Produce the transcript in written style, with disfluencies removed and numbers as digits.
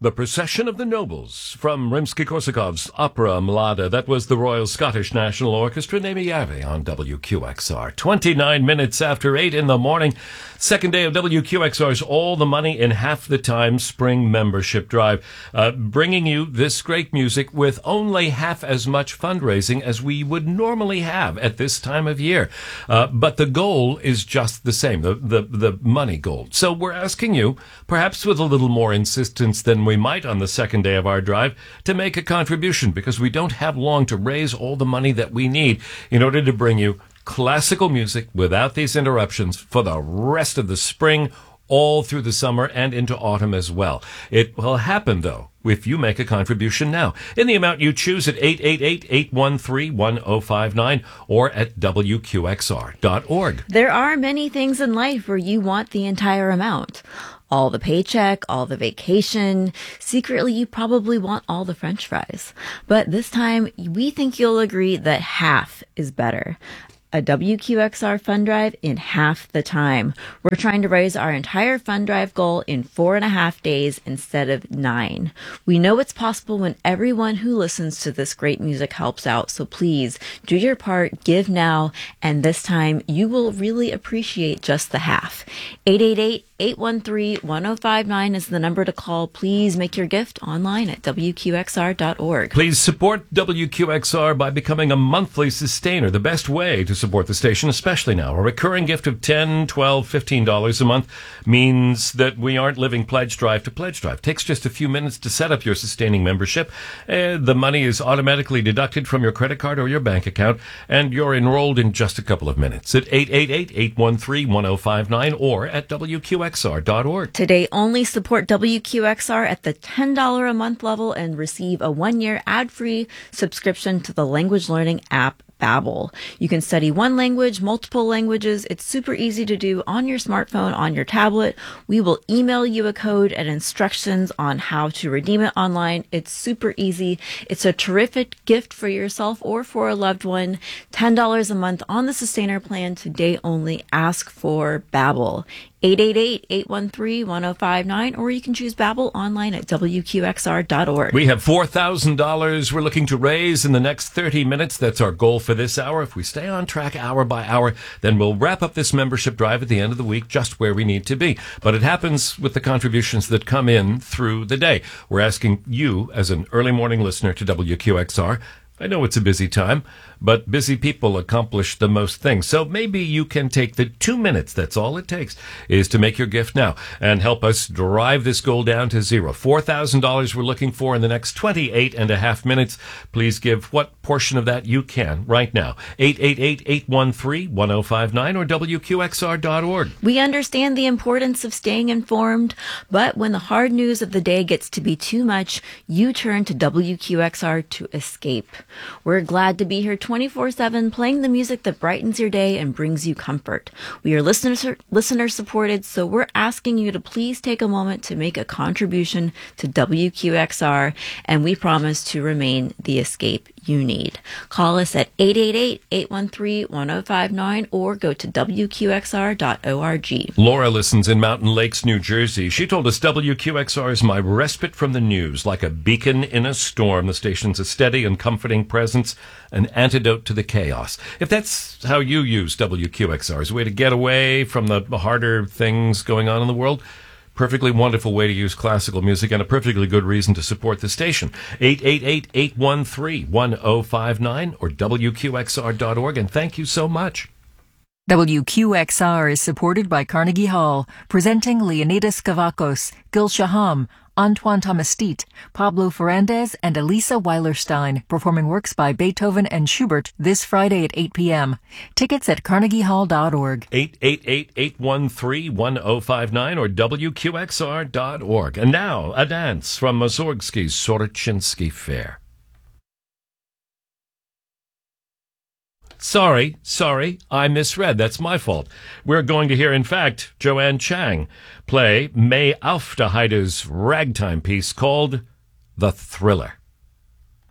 The Procession of the Nobles from Rimsky-Korsakov's opera Mlada. That was the Royal Scottish National Orchestra, Naomi Yarvi on WQXR. 29 minutes after 8 in the morning. Second day of WQXR's All the Money in Half the Time Spring Membership Drive. Bringing you this great music with only half as much fundraising as we would normally have at this time of year. But the goal is just the same, the money goal. So we're asking you, perhaps with a little more insistence than we might on the second day of our drive, to make a contribution, because we don't have long to raise all the money that we need in order to bring you classical music without these interruptions for the rest of the spring, all through the summer and into autumn as well. It will happen, though, if you make a contribution now in the amount you choose at 888-813-1059 or at WQXR.org. There are many things in life where you want the entire amount. All the paycheck, all the vacation. Secretly, you probably want all the French fries. But this time, we think you'll agree that half is better. A WQXR fund drive in half the time. We're trying to raise our entire fund drive goal in 4.5 days instead of 9. We know it's possible when everyone who listens to this great music helps out. So please do your part, give now, and this time you will really appreciate just the half. 888-813-1059 is the number to call. Please make your gift online at WQXR.org. Please support WQXR by becoming a monthly sustainer. The best way to support the station, especially now. A recurring gift of $10, $12, $15 a month means that we aren't living pledge drive to pledge drive. It takes just a few minutes to set up your sustaining membership. The money is automatically deducted from your credit card or your bank account, and you're enrolled in just a couple of minutes at 888-813-1059 or at WQXR.org. Today, only support WQXR at the $10 a month level and receive a 1-year ad-free subscription to the language learning app Babbel. You can study one language, multiple languages. It's super easy to do on your smartphone, on your tablet. We will email you a code and instructions on how to redeem it online. It's super easy. It's a terrific gift for yourself or for a loved one. $10 a month on the Sustainer plan. Today only. Ask for Babbel. 888-813-1059, or you can choose Babbel online at WQXR.org. We have $4,000 we're looking to raise in the next 30 minutes. That's our goal for this hour. If we stay on track hour by hour, then we'll wrap up this membership drive at the end of the week just where we need to be. But it happens with the contributions that come in through the day. We're asking you, as an early morning listener to WQXR, I know it's a busy time, but busy people accomplish the most things. So maybe you can take the 2 minutes, that's all it takes, is to make your gift now and help us drive this goal down to zero. $4,000 we're looking for in the next 28.5 minutes. Please give what portion of that you can right now. 888-813-1059 or WQXR.org. We understand the importance of staying informed, but when the hard news of the day gets to be too much, you turn to WQXR to escape. We're glad to be here 24/7, playing the music that brightens your day and brings you comfort. We are listener supported, so we're asking you to please take a moment to make a contribution to WQXR, and we promise to remain the escape you need. Call us at 888-813-1059 or go to WQXR.org. Laura listens in Mountain Lakes, New Jersey. She told us WQXR is my respite from the news, like a beacon in a storm. The station's a steady and comforting presence, an antidote to the chaos. If that's how you use WQXR as a way to get away from the harder things going on in the world, perfectly wonderful way to use classical music and a perfectly good reason to support the station. 888-813-1059 or WQXR.org, and thank you so much. WQXR is supported by Carnegie Hall, presenting Leonidas Kavakos, Gil Shaham, Antoine Tomastit, Pablo Ferrandez, and Elisa Weilerstein, performing works by Beethoven and Schubert this Friday at 8 p.m. Tickets at carnegiehall.org. 888-813-1059 or WQXR.org. And now, a dance from Mussorgsky's Sorochinsky Fair. Sorry, I misread. That's my fault. We're going to hear, in fact, Joanne Chang play May Aufderheide's ragtime piece called The Thriller.